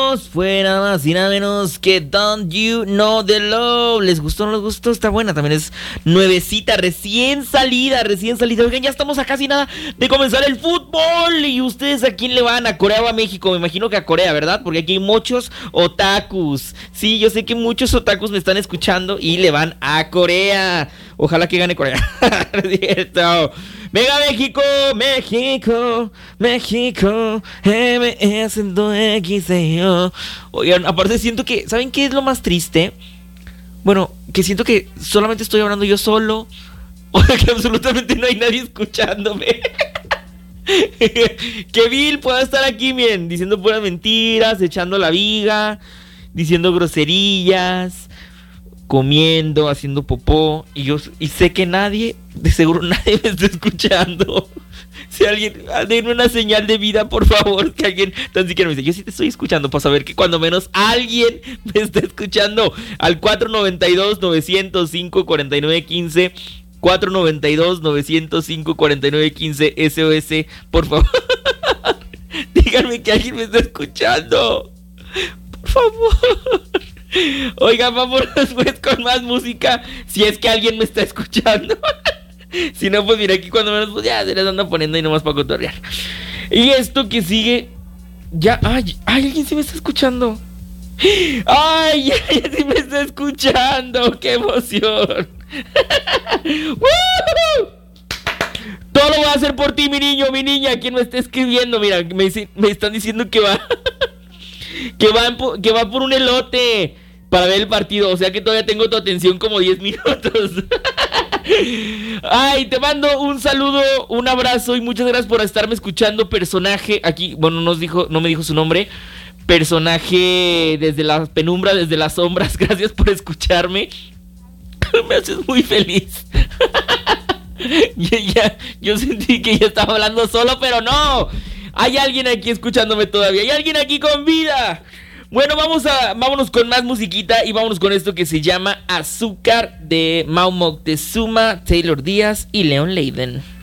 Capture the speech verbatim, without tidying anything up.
escuchamos fue nada más y nada menos que Don't You Know The Love. ¿Les gustó o no les gustó? Está buena, también es nuevecita, recién salida, recién salida. Oigan, ya estamos a casi nada de comenzar el fútbol. ¿Y ustedes a quién le van? ¿A Corea o a México? Me imagino que a Corea, ¿verdad? Porque aquí hay muchos otakus. Sí, yo sé que muchos otakus me están escuchando y le van a Corea. Ojalá que gane Corea. ¿Cierto? Venga, México, México, México, M S dos X E O. Oigan, aparte siento que, ¿saben qué es lo más triste? Bueno, que siento que solamente estoy hablando yo solo, o que absolutamente no hay nadie escuchándome. Que Bill pueda estar aquí, miren, diciendo puras mentiras, echando la viga, diciendo groserías, comiendo, haciendo popó, y yo y sé que nadie, de seguro nadie me está escuchando. Si alguien, denme una señal de vida, por favor, que alguien tan siquiera me dice, yo sí te estoy escuchando, para saber que cuando menos alguien me está escuchando. Al cuatro noventa y dos, novecientos cinco, cuarenta y nueve quince, cuatro noventa y dos, novecientos cinco, cuarenta y nueve quince, S O S, por favor. Díganme que alguien me está escuchando, por favor. Oigan, vamos después con más música, si es que alguien me está escuchando. Si no, pues mira, aquí cuando menos, pues ya se les anda poniendo ahí nomás para cotorrear. Y esto que sigue, ya, ay, ay, alguien sí me está escuchando. Ay, alguien sí me está escuchando, qué emoción. Todo lo voy a hacer por ti, mi niño, mi niña, quien me está escribiendo. Mira, me, dice, me están diciendo que va Que va, en, que va por un elote para ver el partido. O sea que todavía tengo tu atención como diez minutos. Ay, te mando un saludo, un abrazo y muchas gracias por estarme escuchando. Personaje, aquí, bueno, nos dijo, no me dijo su nombre. Personaje desde la penumbra, desde las sombras. Gracias por escucharme. Me haces muy feliz. ya, ya, yo sentí que ya estaba hablando solo, pero no. Hay alguien aquí escuchándome todavía. Hay alguien aquí con vida. Bueno, vamos a, vámonos con más musiquita y vámonos con esto que se llama Azúcar de Mau Moctezuma, Taylor Díaz y Leon Leiden.